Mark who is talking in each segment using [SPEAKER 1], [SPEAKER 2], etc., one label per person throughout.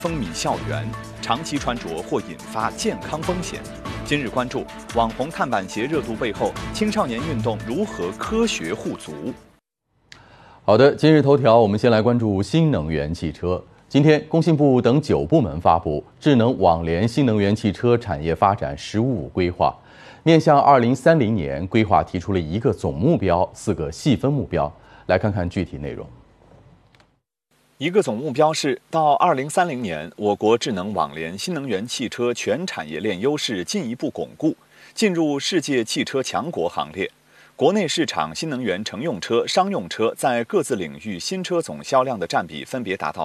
[SPEAKER 1] 风靡校园，长期穿着或引发健康风险。今日关注网红碳板鞋热度背后，青少年运动如何科学护足？
[SPEAKER 2] 好的，今日头条，我们先来关注新能源汽车。今天，工信部等9部门发布《智能网联新能源汽车产业发展“十五五”规划》，面向2030年，规划提出了1个总目标、4个细分目标。来看看具体内容。
[SPEAKER 1] 一个总目标是，到2030年，我国智能网联新能源汽车全产业链优势进一步巩固，进入世界汽车强国行列。国内市场新能源乘用车、商用车在各自领域新车总销量的占比分别达到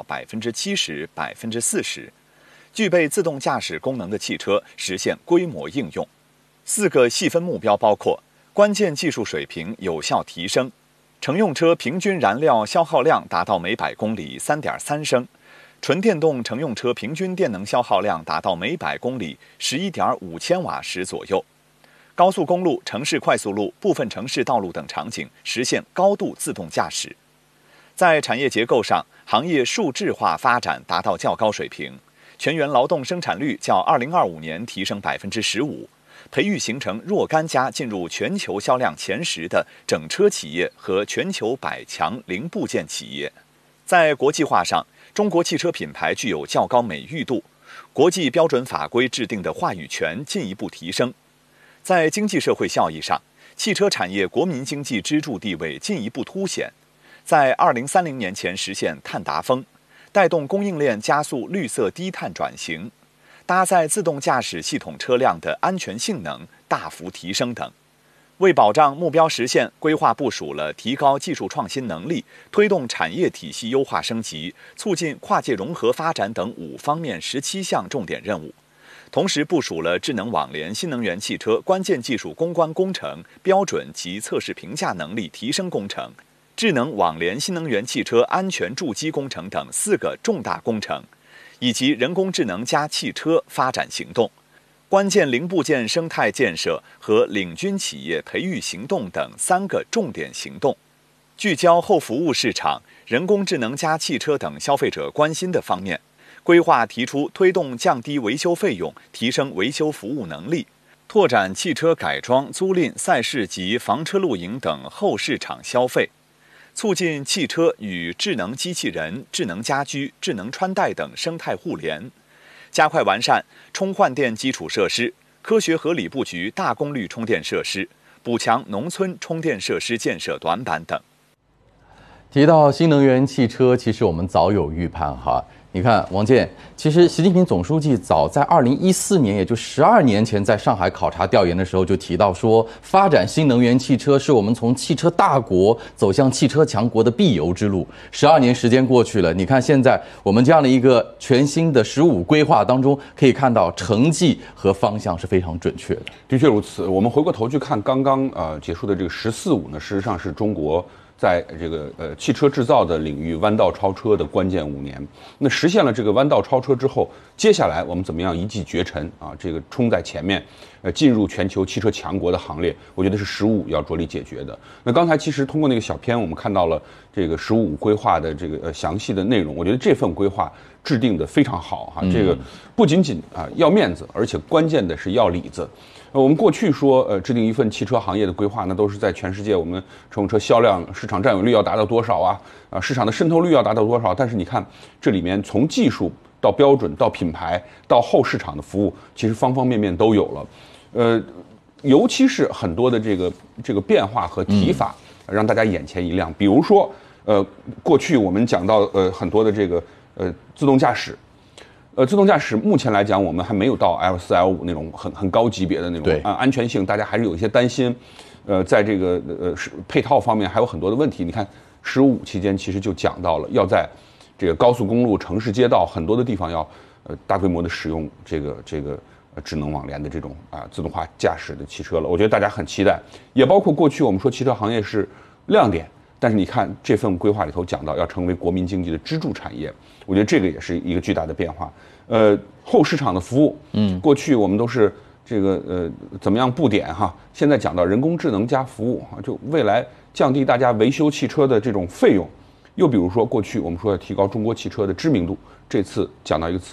[SPEAKER 1] 70%、40%。具备自动驾驶功能的汽车实现规模应用。4个细分目标包括：关键技术水平有效提升。乘用车平均燃料消耗量达到每100公里3.3升，纯电动乘用车平均电能消耗量达到每100公里11.5千瓦时左右。高速公路、城市快速路、部分城市道路等场景实现高度自动驾驶。在产业结构上，行业数质化发展达到较高水平，全员劳动生产率较2025年提升15%。培育形成若干家进入全球销量前10的整车企业和全球100强零部件企业。在国际化上，中国汽车品牌具有较高美誉度，国际标准法规制定的话语权进一步提升。在经济社会效益上，汽车产业国民经济支柱地位进一步凸显，在2030年前实现碳达峰，带动供应链加速绿色低碳转型。搭载自动驾驶系统车辆的安全性能大幅提升等。为保障目标实现，规划部署了提高技术创新能力、推动产业体系优化升级、促进跨界融合发展等5方面17项重点任务。同时部署了智能网联新能源汽车关键技术攻关工程、标准及测试评价能力提升工程、智能网联新能源汽车安全筑基工程等4个重大工程，以及人工智能加汽车发展行动、关键零部件生态建设和领军企业培育行动等3个重点行动，聚焦后服务市场、人工智能加汽车等消费者关心的方面。规划提出推动降低维修费用，提升维修服务能力，拓展汽车改装、租赁、赛事及房车露营等后市场消费。促进汽车与智能机器人、智能家居、智能穿戴等生态互联，加快完善充换电基础设施，科学合理布局大功率充电设施，补强农村充电设施建设短板等。
[SPEAKER 2] 提到新能源汽车，其实我们早有预判哈。你看，王健，其实习近平总书记早在2014年，也就12年前，在上海考察调研的时候就提到说，发展新能源汽车是我们从汽车大国走向汽车强国的必由之路。12年时间过去了，你看现在我们这样的一个全新的15规划当中，可以看到成绩和方向是非常准确的。
[SPEAKER 3] 的确如此。我们回过头去看刚刚结束的这个“14-5”呢，事实上是中国在这个汽车制造的领域弯道超车的关键5年。那实现了这个弯道超车之后，接下来我们怎么样一骑绝尘啊？这个冲在前面，进入全球汽车强国的行列，我觉得是15要着力解决的。那刚才其实通过那个小片，我们看到了这个15规划的这个详细的内容。我觉得这份规划制定的非常好哈，这个不仅仅要面子，而且关键的是要里子。我们过去说，制定一份汽车行业的规划，那都是在全世界我们乘用车销量、市场占有率要达到多少啊，市场的渗透率要达到多少？但是你看，这里面从技术到标准到品牌到后市场的服务，其实方方面面都有了。尤其是很多的这个变化和提法，让大家眼前一亮。比如说，过去我们讲到很多的这个自动驾驶。自动驾驶目前来讲，我们还没有到 L4、L5 那种很高级别的那种安全性，大家还是有一些担心。在这个配套方面还有很多的问题。你看15期间其实就讲到了，要在这个高速公路、城市街道很多的地方要大规模的使用这个智能网联的这种自动化驾驶的汽车了。我觉得大家很期待，也包括过去我们说汽车行业是亮点。但是你看这份规划里头讲到要成为国民经济的支柱产业，我觉得这个也是一个巨大的变化。后市场的服务，过去我们都是这个怎么样布点哈，现在讲到人工智能加服务哈，就未来降低大家维修汽车的这种费用。又比如说过去我们说要提高中国汽车的知名度，这次讲到一个词